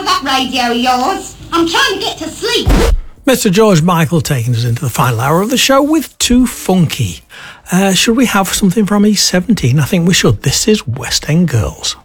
with that radio of yours. I'm trying to get to sleep. Mr. George Michael taking us into the final hour of the show with Too Funky. Should we have something from E17? I think we should. This is West End Girls.